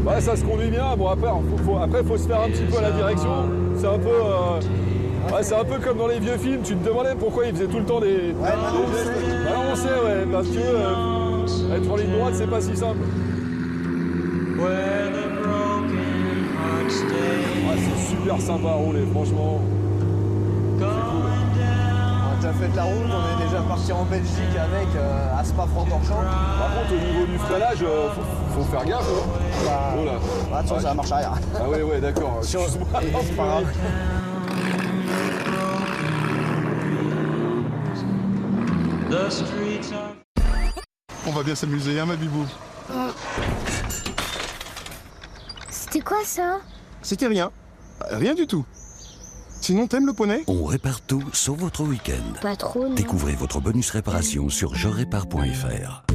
Ouais, ça se conduit bien. Bon, après, faut se faire un petit peu à la direction. C'est un peu... c'est un peu comme dans les vieux films. Tu te demandais pourquoi ils faisaient tout le temps des... Ouais, Maintenant on sait, ouais. Parce que être en ligne droite, c'est pas si simple. C'est super sympa à rouler, franchement. On a déjà fait de la route, on est déjà parti en Belgique avec à Spa-Francorchamps. Par contre, au niveau du freinage, faut faire gaffe. Hein. Oh là. Attention, c'est la marche arrière. Ah ouais, d'accord. Excuse-moi. C'est pas grave. On va bien s'amuser, hein, ma bibou? C'était quoi ça? C'était rien. Rien du tout. Sinon, t'aimes le poney? On répare tout sauf votre week-end. Pas trop, non. Découvrez votre bonus réparation sur jerépare.fr.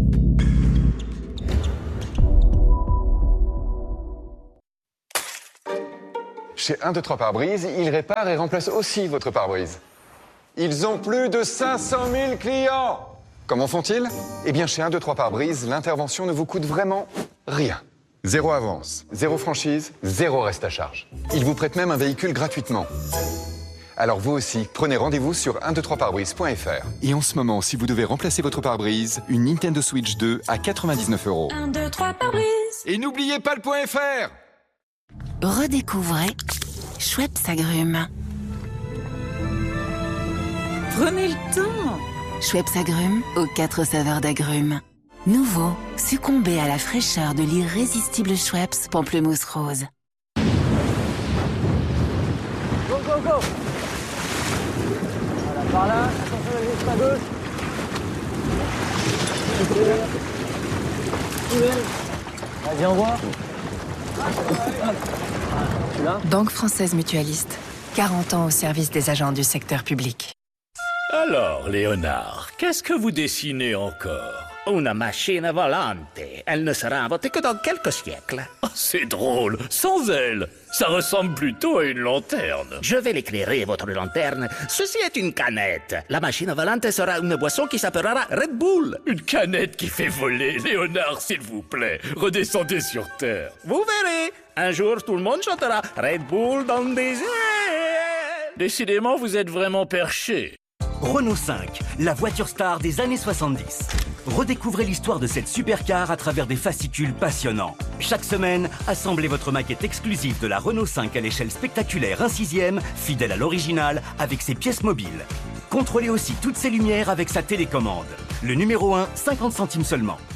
Chez 1, 2, 3 pare-brise, ils réparent et remplacent aussi votre pare-brise. Ils ont plus de 500 000 clients. Comment font-ils? Eh bien, chez 1, 2, 3 pare-brise, l'intervention ne vous coûte vraiment rien. Zéro avance, zéro franchise, zéro reste à charge. Ils vous prêtent même un véhicule gratuitement. Alors vous aussi, prenez rendez-vous sur 123pare-brise.fr. Et en ce moment, si vous devez remplacer votre pare-brise, une Nintendo Switch 2 à 99 €. 1, 2, 3 pare-brise. Et n'oubliez pas le .fr. Redécouvrez Schweppes Agrumes. Prenez le temps. Schweppes Agrumes aux 4 saveurs d'agrumes. Nouveau, succombez à la fraîcheur de l'irrésistible Schweppes Pamplemousse Rose. Go, go, go! Voilà, par là, attention à juste à gauche. Vas-y, envoie. Banque française mutualiste. 40 ans au service des agents du secteur public. Alors, Léonard, qu'est-ce que vous dessinez encore? Una machine volante. Elle ne sera inventée que dans quelques siècles. Oh, c'est drôle, sans elle. Ça ressemble plutôt à une lanterne. Je vais l'éclairer, votre lanterne. Ceci est une canette. La machine volante sera une boisson qui s'appellera Red Bull. Une canette qui fait voler. Léonard, s'il vous plaît, redescendez sur Terre. Vous verrez. Un jour, tout le monde chantera Red Bull dans des airs. Décidément, vous êtes vraiment perché. Renault 5, la voiture star des années 70. Redécouvrez l'histoire de cette supercar à travers des fascicules passionnants. Chaque semaine, assemblez votre maquette exclusive de la Renault 5 à l'échelle spectaculaire 1/6, fidèle à l'original, avec ses pièces mobiles. Contrôlez aussi toutes ses lumières avec sa télécommande. Le numéro 1, 50 centimes seulement.